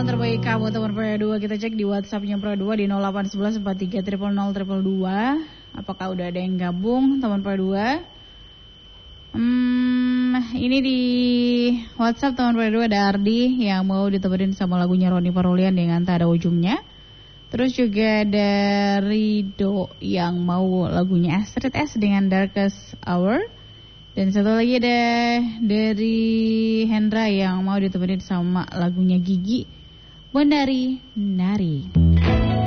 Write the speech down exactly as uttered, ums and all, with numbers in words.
teman terbaik kamu, teman Pro dua. Kita cek di WhatsApp-nya Pro dua di nol delapan satu satu empat tiga nol nol nol nol dua. Apakah udah ada yang gabung, teman Pro dua? Hmm, ini di WhatsApp teman Pro dua ada Ardi yang mau ditemenin sama lagunya Roni Parulian dengan Tak Ada Ujungnya. Terus juga ada Rido yang mau lagunya Astrid S dengan Darkest Hour. Dan satu lagi ada dari Hendra yang mau ditemenin sama lagunya Gigi, Bondari Nari.